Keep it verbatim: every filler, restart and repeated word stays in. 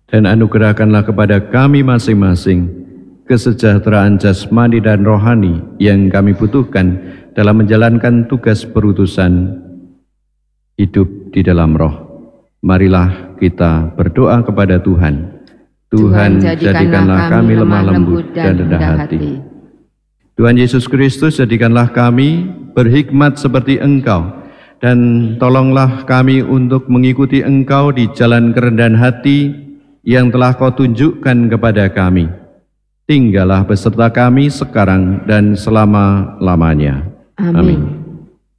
dan anugerahkanlah kepada kami masing-masing kesejahteraan jasmani dan rohani yang kami butuhkan dalam menjalankan tugas perutusan hidup di dalam roh. Marilah kita berdoa kepada Tuhan. Tuhan, jadikanlah kami lemah lembut dan rendah hati. Tuhan Yesus Kristus, jadikanlah kami berhikmat seperti Engkau, dan tolonglah kami untuk mengikuti Engkau di jalan kerendahan hati yang telah Kau tunjukkan kepada kami. Tinggallah beserta kami sekarang dan selama-lamanya. Amin.